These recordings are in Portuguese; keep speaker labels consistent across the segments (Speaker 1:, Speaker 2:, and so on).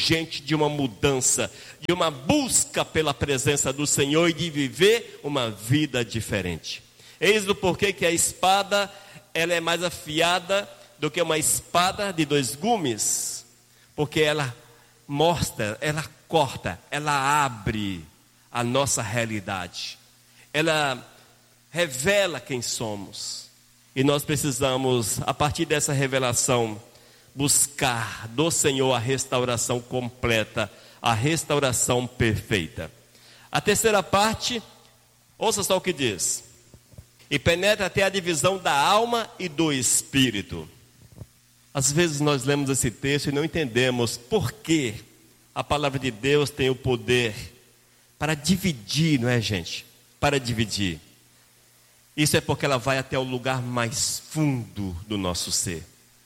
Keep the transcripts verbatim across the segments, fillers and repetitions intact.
Speaker 1: urgente de uma mudança, de uma busca pela presença do Senhor e de viver uma vida diferente. Eis o porquê que a espada, ela é mais afiada do que uma espada de dois gumes, porque ela mostra, ela corta, ela abre a nossa realidade, ela revela quem somos, e nós precisamos, a partir dessa revelação, buscar do Senhor a restauração completa, a restauração perfeita. A terceira parte, ouça só o que diz: e penetra até a divisão da alma e do espírito. Às vezes nós lemos esse texto e não entendemos por que a palavra de Deus tem o poder para dividir, não é, gente? Para dividir. Isso é porque ela vai até o lugar mais fundo do nosso ser,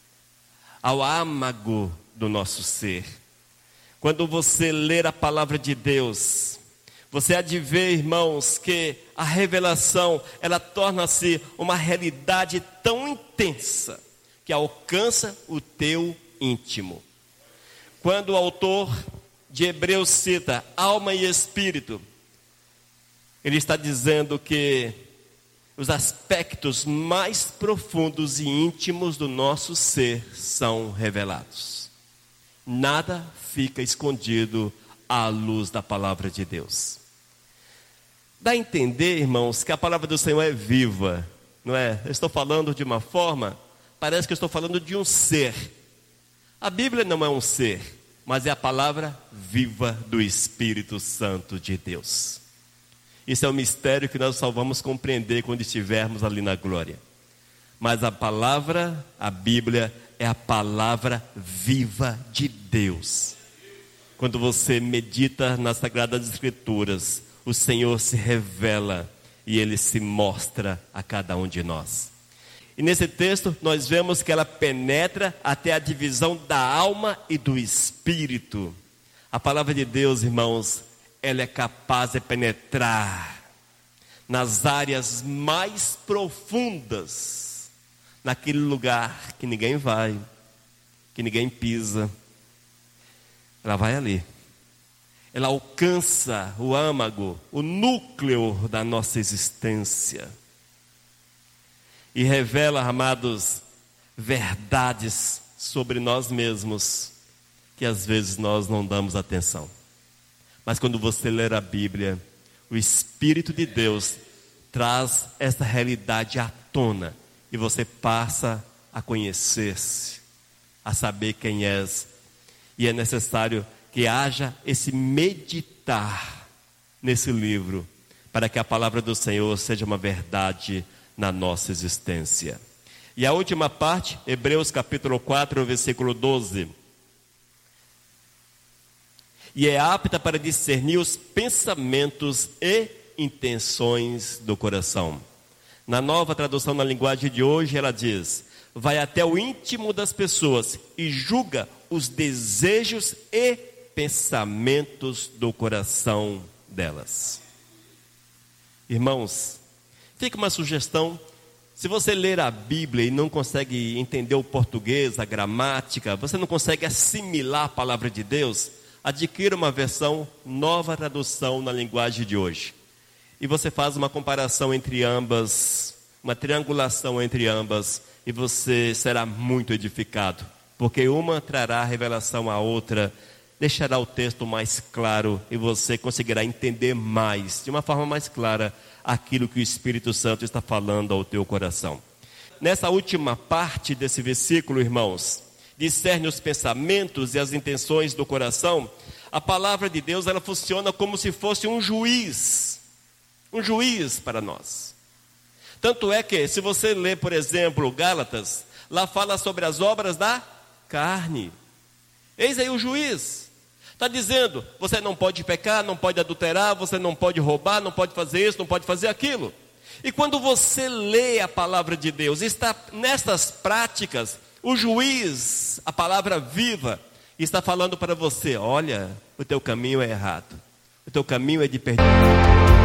Speaker 1: ao âmago do nosso ser. Quando você ler a palavra de Deus, você há de ver, irmãos, que a revelação, ela torna-se uma realidade tão intensa, que alcança o teu íntimo. Quando o autor de Hebreus cita alma e espírito, ele está dizendo que os aspectos mais profundos e íntimos do nosso ser são revelados. Nada fica escondido à luz da palavra de Deus. Dá a entender, irmãos, que a palavra do Senhor é viva, não é? Eu estou falando de uma forma, parece que eu estou falando de um ser. A Bíblia não é um ser, mas é a palavra viva do Espírito Santo de Deus. Isso é um mistério que nós só vamos compreender quando estivermos ali na glória. Mas a palavra, a Bíblia, é a palavra viva de Deus. Quando você medita nas Sagradas Escrituras, o Senhor se revela e Ele se mostra a cada um de nós. E nesse texto nós vemos que ela penetra até a divisão da alma e do espírito. A palavra de Deus, irmãos, ela é capaz de penetrar nas áreas mais profundas, naquele lugar que ninguém vai, que ninguém pisa. Ela vai ali. Ela alcança o âmago, o núcleo da nossa existência. E revela, amados, verdades sobre nós mesmos, que às vezes nós não damos atenção. Mas quando você ler a Bíblia, o Espírito de Deus traz essa realidade à tona, e você passa a conhecer-se, a saber quem és. E é necessário que haja esse meditar nesse livro, para que a palavra do Senhor seja uma verdade na nossa existência. E a última parte, Hebreus capítulo quatro, versículo doze. E é apta para discernir os pensamentos e intenções do coração. Na nova tradução na linguagem de hoje, ela diz: vai até o íntimo das pessoas e julga os desejos e pensamentos do coração delas. Irmãos, fica uma sugestão: se você ler a Bíblia e não consegue entender o português, a gramática, você não consegue assimilar a palavra de Deus, adquira uma versão nova tradução na linguagem de hoje. E você faz uma comparação entre ambas, uma triangulação entre ambas, e você será muito edificado, porque uma trará revelação à outra, deixará o texto mais claro, e você conseguirá entender mais, de uma forma mais clara, aquilo que o Espírito Santo está falando ao teu coração. Nessa última parte desse versículo, irmãos, discerne os pensamentos e as intenções do coração. A palavra de Deus, ela funciona como se fosse um juiz, um juiz para nós. Tanto é que, se você ler, por exemplo, Gálatas, lá fala sobre as obras da carne. Eis aí o juiz. Está dizendo, você não pode pecar, não pode adulterar, você não pode roubar, não pode fazer isso, não pode fazer aquilo. E quando você lê a palavra de Deus, está nessas práticas, o juiz, a palavra viva, está falando para você: olha, o teu caminho é errado, o teu caminho é de perdição.